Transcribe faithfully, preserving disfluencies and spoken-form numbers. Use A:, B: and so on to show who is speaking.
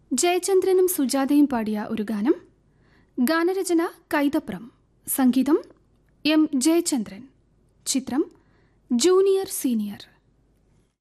A: ജയചന്ദ്രനും സുജാതയും പാടിയ ഒരു ഗാനം. ഗാനരചന കൈതപ്രം, സംഗീതം എം ജയചന്ദ്രൻ. ചിത്രം ജൂനിയർ സീനിയർ.